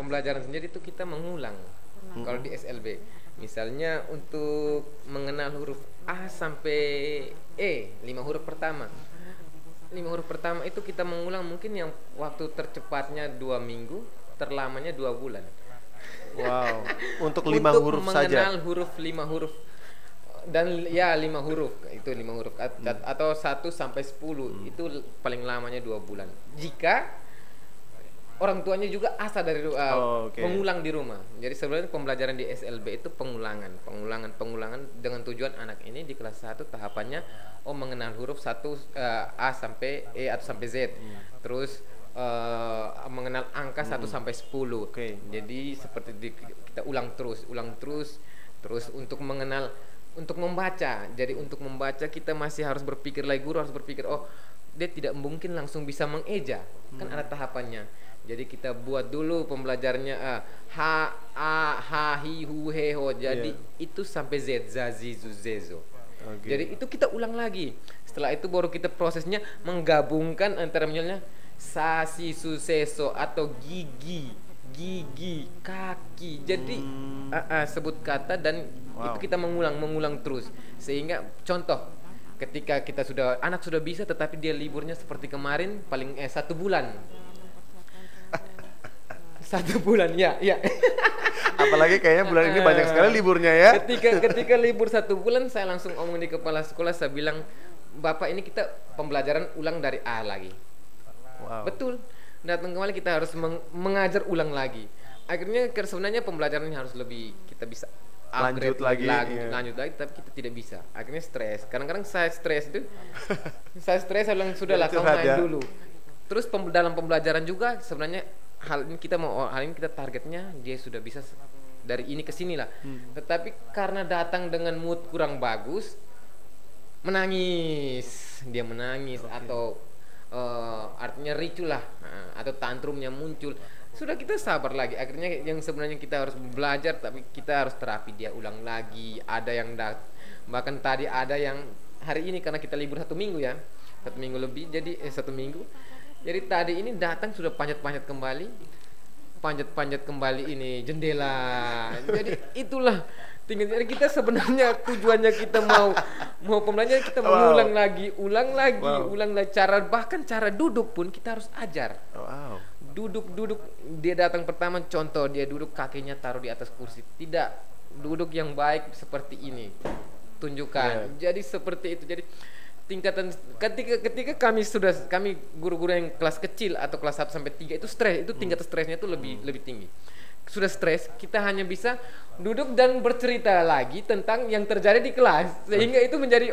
pembelajaran sendiri itu kita mengulang. Kalau di SLB, misalnya untuk mengenal huruf A sampai E, 5 huruf pertama. 5 huruf pertama itu kita mengulang mungkin yang waktu tercepatnya 2 minggu, terlamanya 2 bulan. Wow. Untuk 5 huruf saja. Untuk mengenal huruf 5 huruf dan ya 5 huruf itu 5 huruf atau 1 sampai 10 itu paling lamanya 2 bulan. Jika orang tuanya juga asal dari mengulang di rumah. Jadi sebenarnya pembelajaran di SLB itu pengulangan dengan tujuan anak ini di kelas 1 tahapannya mengenal huruf 1 A sampai E atau sampai Z. Terus mengenal angka 1 sampai 10. Jadi seperti kita ulang terus untuk mengenal, untuk membaca. Jadi untuk membaca kita masih harus berpikir lagi, guru harus berpikir dia tidak mungkin langsung bisa mengeja, kan ada tahapannya. Jadi kita buat dulu pembelajarannya ha, a, ha, hi, hu, he, ho. Jadi itu sampai Z, za, zi, zu, zezo. Jadi itu kita ulang lagi. Setelah itu baru kita prosesnya menggabungkan antara misalnya sa, si, su, se, so atau gigi, kaki. Jadi sebut kata dan itu kita mengulang terus. Sehingga contoh ketika anak sudah bisa tetapi dia liburnya seperti kemarin paling 1 bulan. 1 bulan ya. Apalagi kayaknya bulan ini banyak sekali liburnya ya. Ketika libur 1 bulan saya langsung omong di kepala sekolah, saya bilang, Bapak ini kita pembelajaran ulang dari A lagi. Wow. Betul. Datang kembali kita harus mengajar ulang lagi. Akhirnya sebenarnya pembelajaran ini harus lebih kita bisa lanjut lagi, tapi kita tidak bisa. Akhirnya stres. Kadang-kadang saya stres itu. saya bilang sudahlah kamu main dulu. Terus dalam pembelajaran juga sebenarnya hal ini kita targetnya dia sudah bisa dari ini ke sini lah. Tetapi karena datang dengan mood kurang bagus, dia menangis atau artinya ricu lah, atau tantrumnya muncul, sudah kita sabar lagi. Akhirnya yang sebenarnya kita harus belajar tapi kita harus terapi dia ulang lagi. Ada yang bahkan tadi ada yang hari ini karena kita libur 1 minggu ya, 1 minggu lebih, jadi 1 minggu. Jadi tadi ini datang sudah panjat kembali ini jendela. Jadi itulah tinggal kita sebenarnya tujuannya kita mau pembelajaran kita ulang lagi, bahkan cara duduk pun kita harus ajar. Duduk dia datang pertama, contoh dia duduk kakinya taruh di atas kursi, tidak duduk yang baik seperti ini, tunjukkan. Jadi seperti itu. Jadi tingkatan ketika kami guru-guru yang kelas kecil atau kelas 1 sampai 3 itu stres, itu tingkat stresnya itu lebih tinggi. Sudah stres, kita hanya bisa duduk dan bercerita lagi tentang yang terjadi di kelas, sehingga itu menjadi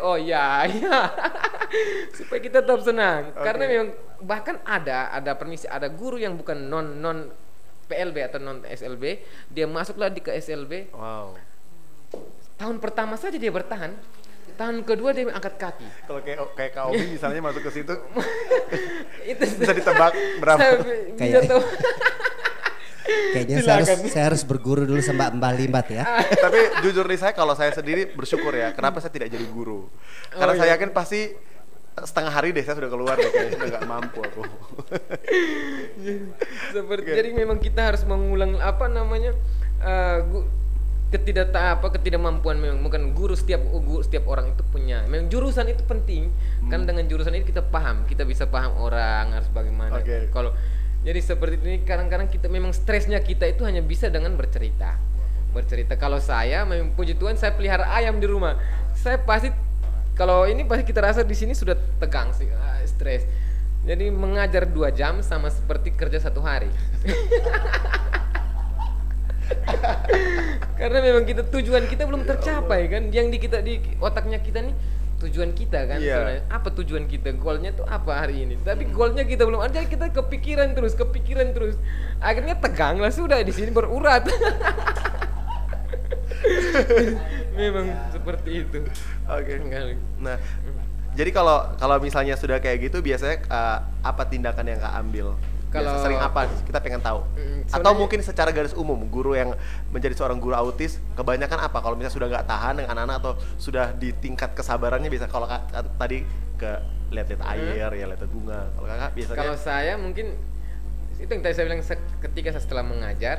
supaya kita tetap senang. Karena memang bahkan ada guru yang bukan non PLB atau non SLB, dia masuklah ke SLB. Tahun pertama saja dia bertahan, tahun kedua dia angkat kaki. Kalau kayak Kak Obi misalnya masuk ke situ, itu bisa ditebak berapa? Kayaknya saya harus berguru dulu sama Mbak Limbat ya. Tapi jujur nih, saya kalau saya sendiri bersyukur ya. Kenapa saya tidak jadi guru? Karena saya yakin pasti setengah hari deh saya sudah keluar deh, kayaknya sudah nggak mampu aku. Jadi memang kita harus mengulang ketidakmampuan. Memang bukan guru, setiap orang itu punya. Memang jurusan itu penting. Kan dengan jurusan ini kita bisa paham orang harus bagaimana. Jadi seperti ini kadang-kadang kita memang stresnya kita itu hanya bisa dengan bercerita. Kalau saya memang puji Tuhan saya pelihara ayam di rumah. Saya pasti kita rasa di sini sudah tegang sih, stres. Jadi mengajar 2 jam sama seperti kerja 1 hari. Karena memang tujuan kita belum tercapai kan. Yang di otaknya kita nih tujuan kita kan, sebenarnya apa tujuan kita, goalnya tuh apa hari ini, tapi goalnya kita belum ada, kita kepikiran terus, akhirnya tegang lah, sudah di sini berurat. Memang seperti itu. Nah, jadi kalau misalnya sudah kayak gitu, biasanya apa tindakan yang Kak ambil? Kalau sering apa kita pengen tahu, atau mungkin secara garis umum guru yang menjadi seorang guru autis kebanyakan apa kalau misalnya sudah nggak tahan dengan anak-anak atau sudah di tingkat kesabarannya, bisa kalau tadi ke lihat air ya, lihat bunga, kalau Kakak biasanya? Kalau saya mungkin itu yang tadi saya bilang, ketika setelah mengajar